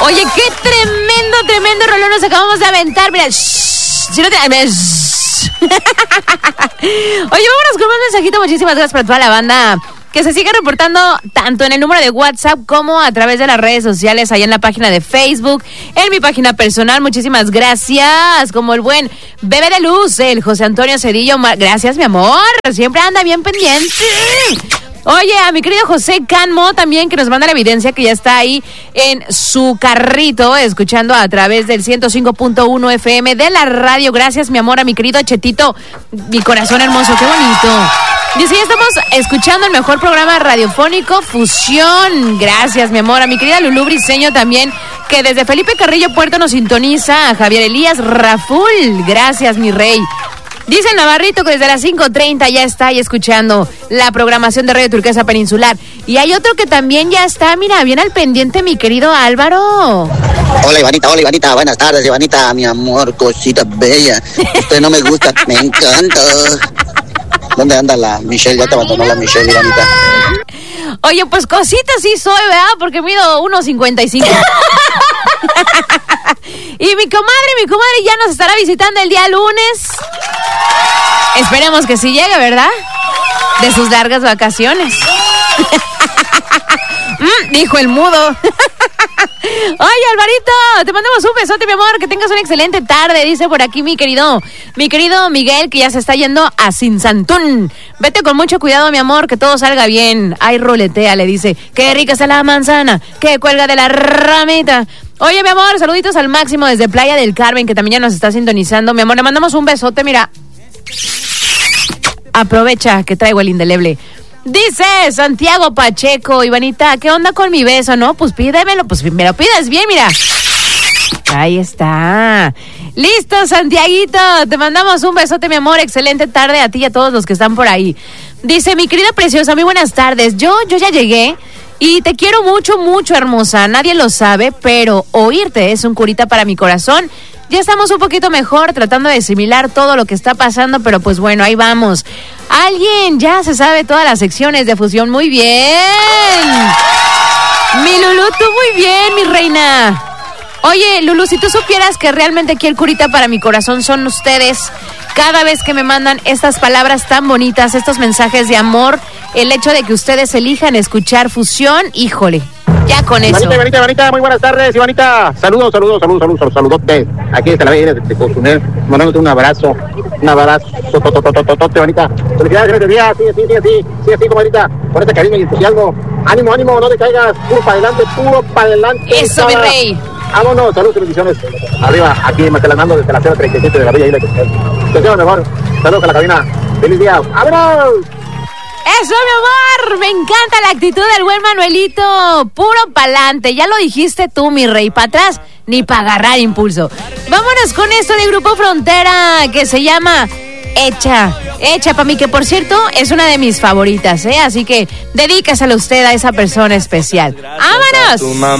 Oye, qué tremendo rolón nos acabamos de aventar. Mira, si no te... Oye, vámonos con un mensajito. Muchísimas gracias para toda la banda que se sigue reportando tanto en el número de WhatsApp como a través de las redes sociales, ahí en la página de Facebook, en mi página personal. Muchísimas gracias, como el buen Bebé de Luz, el José Antonio Cedillo. Gracias, mi amor, siempre anda bien pendiente. Oye, a mi querido José Canmo también, que nos manda la evidencia que ya está ahí en su carrito, escuchando a través del 105.1 FM de la radio. Gracias, mi amor, a mi querido Chetito, mi corazón hermoso, qué bonito. Dice, ya estamos escuchando el mejor programa radiofónico, Fusión. Gracias, mi amor. A mi querida Lulú Briseño también, que desde Felipe Carrillo Puerto nos sintoniza. A Javier Elías Raful. Gracias, mi rey. Dice el Navarrito que desde las 5:30 ya está ahí escuchando la programación de Radio Turquesa Peninsular. Y hay otro que también ya está, mira, bien al pendiente, mi querido Álvaro. Hola, Ivanita, buenas tardes, Ivanita, mi amor, cosita bella. Usted no me gusta, me encanta. ¿Dónde anda la Michelle? Ya te abandonó la Michelle, Ivanita. Oye, pues cosita sí soy, ¿verdad? Porque mido 1.55. Y mi comadre ya nos estará visitando el día lunes. Esperemos que sí llegue, ¿verdad? De sus largas vacaciones. Dijo el mudo. Oye, Alvarito, te mandamos un besote, mi amor, que tengas una excelente tarde, dice por aquí mi querido Miguel, que ya se está yendo a Sinsantún. Vete con mucho cuidado, mi amor, que todo salga bien. Ay, roletea, le dice, qué rica está la manzana, que cuelga de la ramita. Oye, mi amor, saluditos al Máximo desde Playa del Carmen, que también ya nos está sintonizando. Mi amor, le mandamos un besote, mira. Aprovecha que traigo el indeleble. Dice Santiago Pacheco, Ivanita, ¿qué onda con mi beso, no? Pues pídemelo, pues me lo pides bien, mira. Ahí está. Listo, Santiaguito, te mandamos un besote, mi amor. Excelente tarde a ti y a todos los que están por ahí. Dice, mi querida preciosa, muy buenas tardes. Yo ya llegué y te quiero mucho, mucho, hermosa. Nadie lo sabe, pero oírte es un curita para mi corazón. Ya estamos un poquito mejor tratando de asimilar todo lo que está pasando, pero pues bueno, ahí vamos. Alguien ya se sabe todas las secciones de Fusión. Muy bien. Mi Lulú, tú muy bien, mi reina. Oye, Lulú, si tú supieras que realmente aquí el curita para mi corazón son ustedes, cada vez que me mandan estas palabras tan bonitas, estos mensajes de amor, el hecho de que ustedes elijan escuchar Fusión, híjole, ya con eso. Ivanita, muy buenas tardes, Ivanita. Saludos, saludotes. Aquí desde la bella de Cozumel, mandándote un abrazo, Ivanita. Felicidades en este día, sí, así, comadrita, con este cariño y entusiasmo. Ánimo, no te caigas, puro para adelante. Eso, mi rey. Vámonos, saludos y bendiciones. Arriba, aquí Matelanando desde la 037 de la Bella Isla de Cozumel. Te quiero mejor. Saludos a la cabina. Feliz día. ¡Vámonos! Eso, mi amor, me encanta la actitud del buen Manuelito, puro pa'lante, ya lo dijiste tú, mi rey, para atrás, ni para agarrar impulso. Vámonos con esto de Grupo Frontera, que se llama Hecha para mí, que por cierto, es una de mis favoritas, así que dedícasela usted a esa persona especial. ¡Vámonos!